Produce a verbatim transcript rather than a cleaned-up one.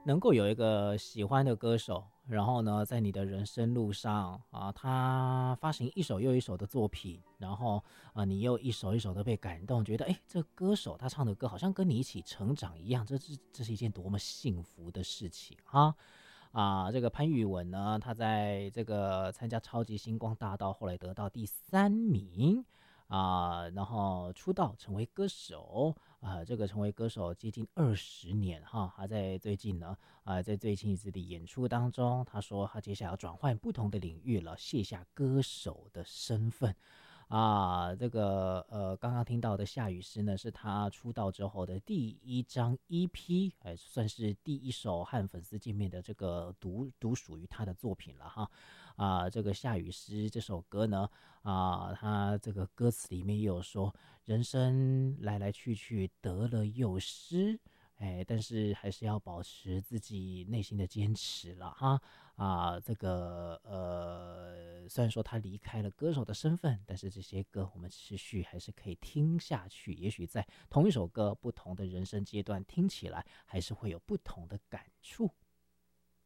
能够有一个喜欢的歌手，然后呢，在你的人生路上啊，他发行一首又一首的作品，然后啊，你又一首一首的被感动，觉得哎，这歌手他唱的歌好像跟你一起成长一样，这是这是一件多么幸福的事情哈！啊，这个潘裕文呢，他在这个参加超级星光大道，后来得到第三名啊，然后出道成为歌手啊，这个成为歌手接近二十年哈，他在最近呢啊，在最近一次的演出当中，他说他接下来要转换不同的领域了，卸下歌手的身份。啊，这个呃，刚刚听到的夏雨诗呢，是他出道之后的第一张 E P，哎，算是第一首和粉丝见面的这个独独属于他的作品了哈。啊，这个夏雨诗这首歌呢，啊，他这个歌词里面也有说，人生来来去去，得了又失。哎，但是还是要保持自己内心的坚持了哈。啊，这个呃，虽然说他离开了歌手的身份，但是这些歌我们持续还是可以听下去。也许在同一首歌，不同的人生阶段听起来，还是会有不同的感触。